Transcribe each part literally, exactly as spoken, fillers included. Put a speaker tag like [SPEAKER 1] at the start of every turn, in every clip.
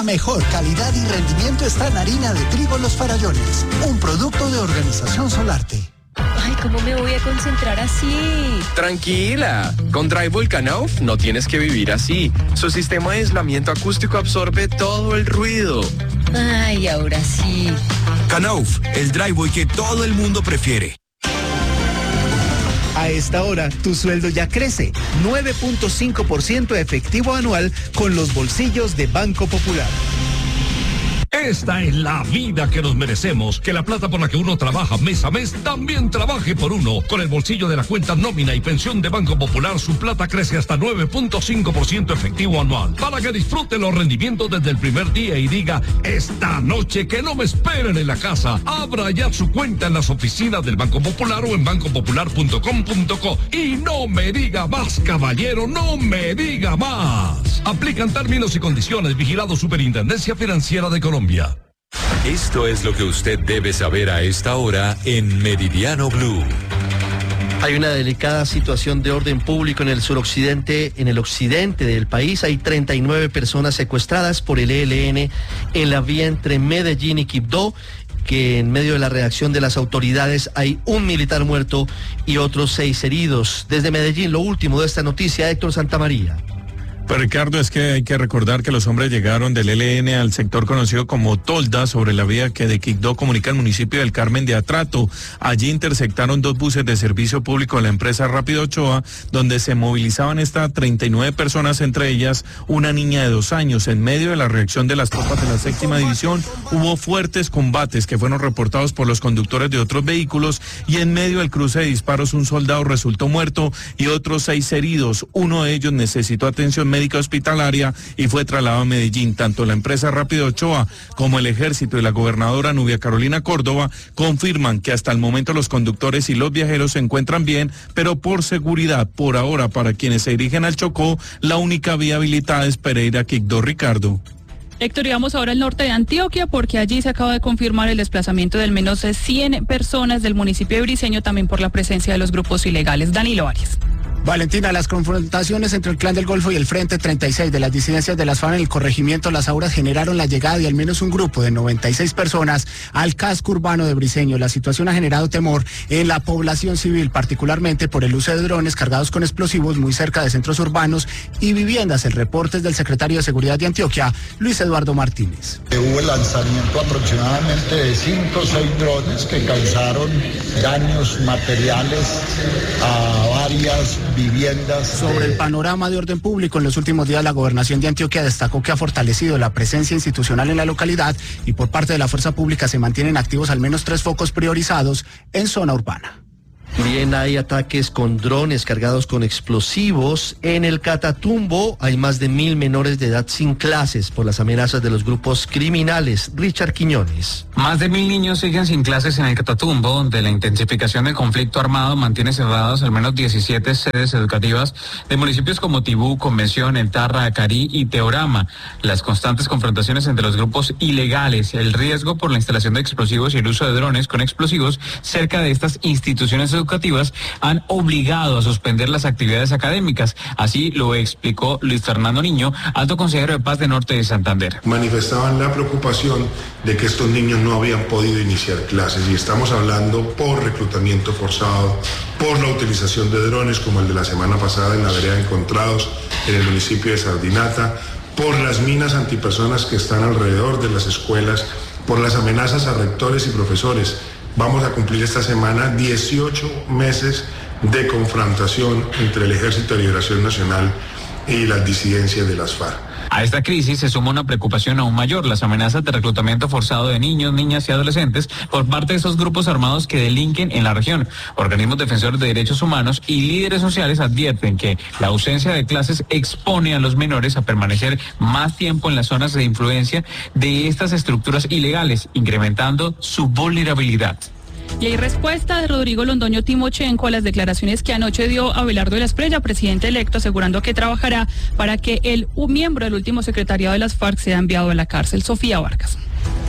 [SPEAKER 1] La mejor calidad y rendimiento está en harina de trigo Los Farallones, un producto de Organización Solarte.
[SPEAKER 2] Ay, ¿cómo me voy a concentrar así?
[SPEAKER 3] Tranquila, con Drywall Knauf no tienes que vivir así. Su sistema de aislamiento acústico absorbe todo el ruido.
[SPEAKER 2] Ay, ahora sí.
[SPEAKER 4] Knauf, el drywall que todo el mundo prefiere.
[SPEAKER 5] A esta hora, tu sueldo ya crece. nueve punto cinco por ciento efectivo anual con los bolsillos de Banco Popular.
[SPEAKER 6] Esta es la vida que nos merecemos, que la plata por la que uno trabaja mes a mes también trabaje por uno. Con el bolsillo de la cuenta nómina y pensión de Banco Popular, su plata crece hasta nueve punto cinco por ciento efectivo anual. Para que disfrute los rendimientos desde el primer día y diga, esta noche que no me esperen en la casa. Abra ya su cuenta en las oficinas del Banco Popular o en banco popular punto com punto co. Y no me diga más, caballero, no me diga más. Aplican términos y condiciones. Vigilado Superintendencia Financiera de Colombia.
[SPEAKER 7] Esto es lo que usted debe saber a esta hora en Meridiano Blue.
[SPEAKER 8] Hay una delicada situación de orden público en el suroccidente, en el occidente del país. Hay treinta y nueve personas secuestradas por el E L N en la vía entre Medellín y Quibdó, que en medio de la reacción de las autoridades hay un militar muerto y otros seis heridos. Desde Medellín, lo último de esta noticia, Héctor Santamaría.
[SPEAKER 9] Pues Ricardo, es que hay que recordar que los hombres llegaron del E L N al sector conocido como Tolda, sobre la vía que de Quibdó comunica el municipio del Carmen de Atrato. Allí intersectaron dos buses de servicio público de la empresa Rápido Ochoa, donde se movilizaban estas treinta y nueve personas, entre ellas una niña de dos años. En medio de la reacción de las tropas de la séptima división, hubo fuertes combates que fueron reportados por los conductores de otros vehículos, y en medio del cruce de disparos un soldado resultó muerto y otros seis heridos. Uno de ellos necesitó atención médica hospitalaria y fue trasladado a Medellín. Tanto la empresa Rápido Ochoa como el ejército y la gobernadora Nubia Carolina Córdoba confirman que hasta el momento los conductores y los viajeros se encuentran bien, pero por seguridad, por ahora, para quienes se dirigen al Chocó, la única vía habilitada es Pereira-Quibdó. Ricardo.
[SPEAKER 10] Héctor, y vamos ahora al norte de Antioquia, porque allí se acaba de confirmar el desplazamiento de al menos cien personas del municipio de Briceño, también por la presencia de los grupos ilegales. Danilo Arias.
[SPEAKER 11] Valentina, las confrontaciones entre el Clan del Golfo y el Frente treinta y seis de las disidencias de las FARC en el corregimiento Las Auras generaron la llegada de al menos un grupo de noventa y seis personas al casco urbano de Briceño. La situación ha generado temor en la población civil, particularmente por el uso de drones cargados con explosivos muy cerca de centros urbanos y viviendas. El reporte es del secretario de Seguridad de Antioquia, Luis Eduardo Martínez.
[SPEAKER 12] Hubo el lanzamiento aproximadamente de cinco o seis drones que causaron daños materiales a varias viviendas.
[SPEAKER 11] Sobre el panorama de orden público, en los últimos días la gobernación de Antioquia destacó que ha fortalecido la presencia institucional en la localidad y por parte de la fuerza pública se mantienen activos al menos tres focos priorizados en zona urbana.
[SPEAKER 8] También hay ataques con drones cargados con explosivos. En el Catatumbo hay más de mil menores de edad sin clases por las amenazas de los grupos criminales. Richard Quiñones.
[SPEAKER 13] Más de mil niños siguen sin clases en el Catatumbo, donde la intensificación del conflicto armado mantiene cerradas al menos diecisiete sedes educativas de municipios como Tibú, Convención, El Tarra, Acarí y Teorama. Las constantes confrontaciones entre los grupos ilegales, el riesgo por la instalación de explosivos y el uso de drones con explosivos cerca de estas instituciones educativas educativas han obligado a suspender las actividades académicas. Así lo explicó Luis Fernando Niño, alto consejero de Paz de Norte de Santander.
[SPEAKER 14] Manifestaban la preocupación de que estos niños no habían podido iniciar clases, y estamos hablando por reclutamiento forzado, por la utilización de drones como el de la semana pasada en la vereda Encontrados en el municipio de Sardinata, por las minas antipersonas que están alrededor de las escuelas, por las amenazas a rectores y profesores. Vamos a cumplir esta semana dieciocho meses de confrontación entre el Ejército de Liberación Nacional y las disidencias de las FARC.
[SPEAKER 13] A esta crisis se suma una preocupación aún mayor, las amenazas de reclutamiento forzado de niños, niñas y adolescentes por parte de esos grupos armados que delinquen en la región. Organismos defensores de derechos humanos y líderes sociales advierten que la ausencia de clases expone a los menores a permanecer más tiempo en las zonas de influencia de estas estructuras ilegales, incrementando su vulnerabilidad.
[SPEAKER 10] Y hay respuesta de Rodrigo Londoño Timochenko a las declaraciones que anoche dio Abelardo de la Espriella, presidente electo, asegurando que trabajará para que el un miembro del último secretariado de las FARC sea enviado a la cárcel. Sofía Vargas.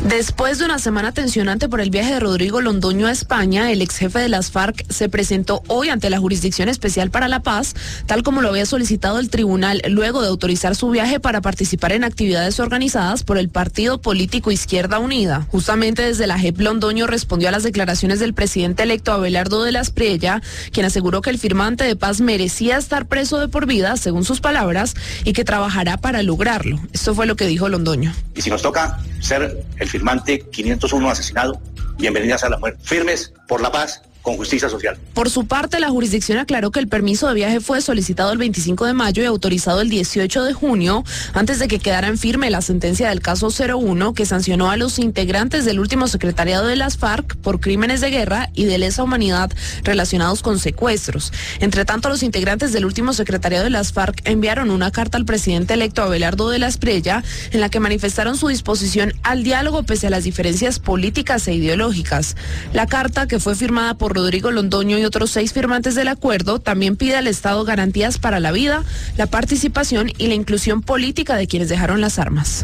[SPEAKER 15] Después de una semana tensionante por el viaje de Rodrigo Londoño a España, el ex jefe de las FARC se presentó hoy ante la Jurisdicción Especial para la Paz, tal como lo había solicitado el tribunal, luego de autorizar su viaje para participar en actividades organizadas por el partido político Izquierda Unida. Justamente desde la J E P, Londoño respondió a las declaraciones del presidente electo Abelardo de la Espriella, quien aseguró que el firmante de paz merecía estar preso de por vida, según sus palabras, y que trabajará para lograrlo. Esto fue lo que dijo Londoño.
[SPEAKER 16] Y si nos toca ser el firmante quinientos uno asesinado, bienvenidas a la muerte. Firmes por la paz, con justicia social.
[SPEAKER 15] Por su parte, la jurisdicción aclaró que el permiso de viaje fue solicitado el veinticinco de mayo y autorizado el dieciocho de junio, antes de que quedara en firme la sentencia del caso cero uno que sancionó a los integrantes del último secretariado de las FARC por crímenes de guerra y de lesa humanidad relacionados con secuestros. Entre tanto, los integrantes del último secretariado de las FARC enviaron una carta al presidente electo Abelardo de la Espriella en la que manifestaron su disposición al diálogo pese a las diferencias políticas e ideológicas. La carta, que fue firmada por Rodrigo Londoño y otros seis firmantes del acuerdo, también pide al Estado garantías para la vida, la participación y la inclusión política de quienes dejaron las armas.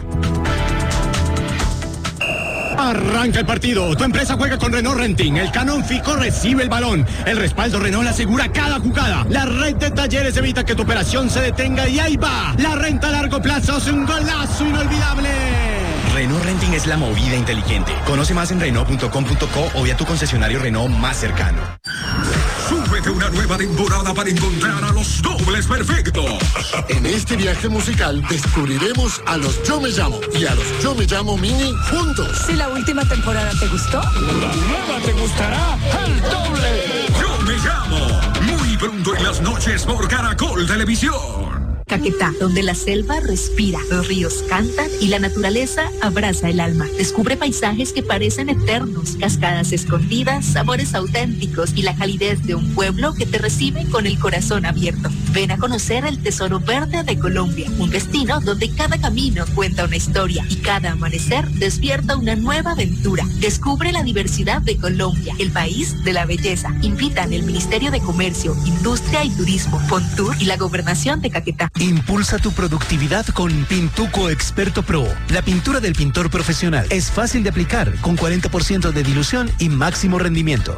[SPEAKER 17] Arranca el partido. Tu empresa juega con Renault Renting. El Canon Fico recibe el balón. El respaldo Renault asegura cada jugada. La red de talleres evita que tu operación se detenga y ahí va. La renta a largo plazo es un golazo inolvidable.
[SPEAKER 4] Renault Renting es la movida inteligente. Conoce más en Renault punto com punto co o vía tu concesionario Renault más cercano.
[SPEAKER 6] Súbete una nueva temporada para encontrar a los dobles perfectos.
[SPEAKER 18] En este viaje musical descubriremos a los Yo Me Llamo y a los Yo Me Llamo Mini juntos.
[SPEAKER 19] Si la última temporada te gustó,
[SPEAKER 6] la nueva te gustará el doble. Yo Me Llamo. Muy pronto en las noches por Caracol Televisión.
[SPEAKER 19] Caquetá, donde la selva respira, los ríos cantan y la naturaleza abraza el alma. Descubre paisajes que parecen eternos, cascadas escondidas, sabores auténticos y la calidez de un pueblo que te recibe con el corazón abierto. Ven a conocer el tesoro verde de Colombia, un destino donde cada camino cuenta una historia y cada amanecer despierta una nueva aventura. Descubre la diversidad de Colombia, el país de la belleza. Invitan el Ministerio de Comercio, Industria y Turismo, Fontur y la Gobernación de Caquetá.
[SPEAKER 5] Impulsa tu productividad con Pintuco Experto Pro, la pintura del pintor profesional. Es fácil de aplicar, con cuarenta por ciento de dilución y máximo rendimiento.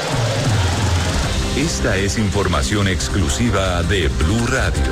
[SPEAKER 7] Esta es información exclusiva de Blue Radio.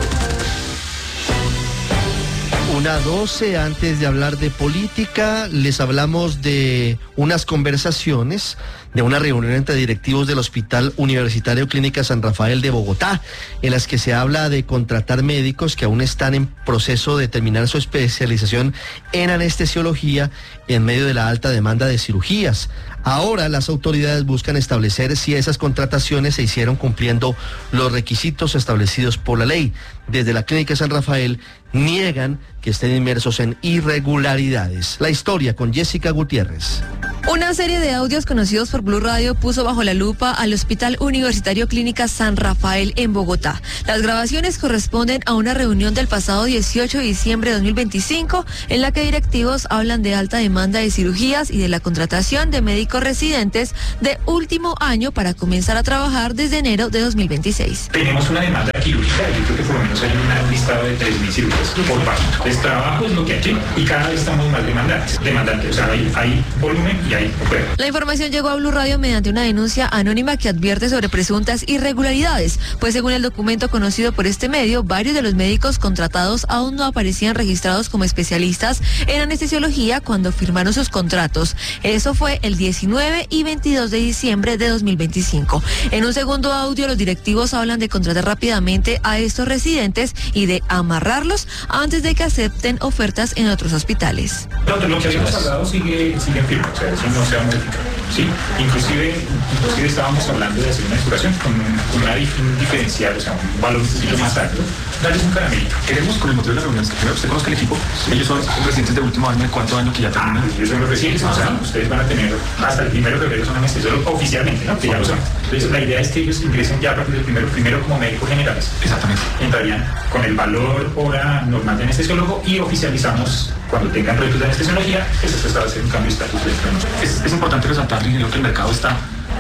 [SPEAKER 8] Una doce, antes de hablar de política, les hablamos de unas conversaciones, de una reunión entre directivos del Hospital Universitario Clínica San Rafael de Bogotá, en las que se habla de contratar médicos que aún están en proceso de terminar su especialización en anestesiología en medio de la alta demanda de cirugías. Ahora las autoridades buscan establecer si esas contrataciones se hicieron cumpliendo los requisitos establecidos por la ley. Desde la Clínica San Rafael niegan que estén inmersos en irregularidades. La historia con Jessica Gutiérrez.
[SPEAKER 20] Una serie de audios conocidos por Blue Radio puso bajo la lupa al Hospital Universitario Clínica San Rafael en Bogotá. Las grabaciones corresponden a una reunión del pasado dieciocho de diciembre de dos mil veinticinco en la que directivos hablan de alta demanda de cirugías y de la contratación de médicos residentes de último año para comenzar a trabajar desde enero de dos mil veintiséis.
[SPEAKER 21] Tenemos una demanda quirúrgica, yo creo que por lo menos hay un listado de tres mil cirugías por parto. El trabajo es lo que hay y cada vez estamos más demandantes, demandantes, o sea, hay, hay volumen y hay oferta.
[SPEAKER 20] La información llegó a Blue Radio mediante una denuncia anónima que advierte sobre presuntas irregularidades, pues según el documento conocido por este medio, varios de los médicos contratados aún no aparecían registrados como especialistas en anestesiología cuando firmaron sus contratos. Eso fue el diecinueve y veintidós de diciembre de dos mil veinticinco. En un segundo audio, los directivos hablan de contratar rápidamente a estos residentes y de amarrarlos antes de que acepten ofertas en otros hospitales.
[SPEAKER 21] No, de lo que habíamos hablado sigue, sigue en firme, o sea, eso no se ha modificado. Sí, inclusive, inclusive estábamos hablando de hacer una depuración con un, una un diferencial, o sea, un valor un poquito más alto. Darles un caramelito.
[SPEAKER 22] Queremos, con el motivo de la reunión, que primero usted conozca el equipo. Sí. Ellos son residentes de último año, ¿de cuánto año que ya terminan?
[SPEAKER 21] Ah, ellos son los residentes, o sea, ustedes van a tener hasta el primero de febrero son anestesiólogos oficialmente, ¿no? Que ya lo son. Entonces, la idea es que ellos ingresen ya a partir del primero, primero como médicos generales.
[SPEAKER 22] Exactamente.
[SPEAKER 21] Entrarían con el valor hora normal de anestesiólogo y oficializamos cuando tengan retos de anestesiología, eso se va a hacer un cambio de estatus.
[SPEAKER 22] Es, es importante resaltar, ingeniero, que el mercado está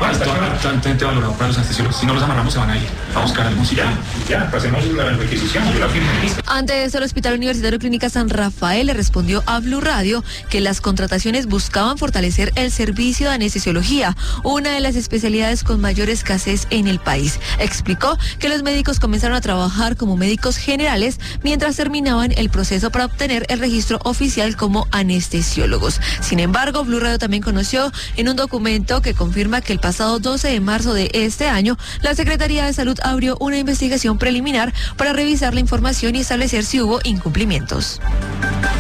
[SPEAKER 22] altamente valorado para los anestesiólogos. Si no los amarramos se van a ir a buscar algún sitio.
[SPEAKER 21] Ya, pasemos la requisición, yo la firmo.
[SPEAKER 20] Ante esto, el Hospital Universitario Clínica San Rafael le respondió a Blue Radio que las contrataciones buscaban fortalecer el servicio de anestesiología, una de las especialidades con mayor escasez en el país. Explicó que los médicos comenzaron a trabajar como médicos generales mientras terminaban el proceso para obtener el registro oficial como anestesiólogos. Sin embargo, Blue Radio también conoció en un documento que confirma que el pasado doce de marzo de este año, la Secretaría de Salud abrió una investigación preliminar para revisar la información y establecer si hubo incumplimientos.